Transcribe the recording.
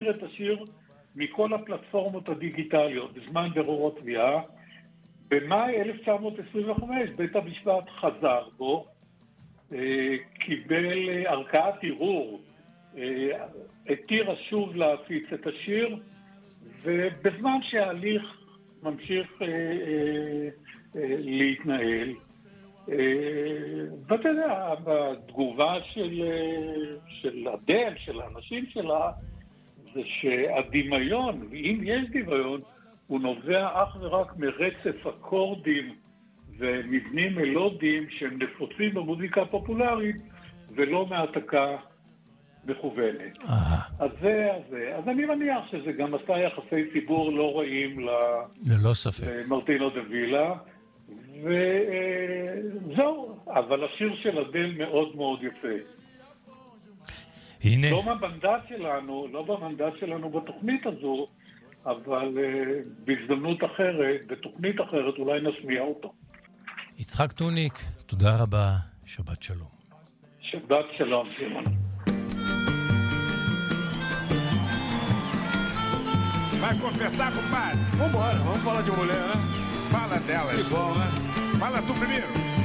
להסיר את השיר מכל הפלטפורמות הדיגיטליות בזמן בירור התביעה. במאי 1925 בית המשפט חזר בו, קיבל ערכאת ערעור, התיר שוב להפיץ את השיר, ובזמן שההליך ממשיך להתנהל, ואתה יודע, בתגובה של אדל, של האנשים שלה, זה שהדמיון, ואם יש דמיון, הוא נובע אך ורק מרצף אקורדים ומבנים מלודיים שהם נפוצים במוזיקה הפופולרית, ולא מהעתקה מכוונת. אז אני מניח שזה גם עשה יחסי ציבור לא רעים ללא ספק. למרטינו דה וילה, וזהו, אבל השיר של אדל מאוד מאוד יפה. הנה. לא במנדט שלנו בתוכנית הזו, אבל בהזדמנות אחרת, בתוכנית אחרת, אולי נשמיע אותו. יצחק טוניק, תודה רבה, שבת שלום. Shabbat Shalom, Simon. Vai confessar, compadre? Vambora, vamos falar de mulher, né? Fala dela. Que bom, né? Fala tu primeiro.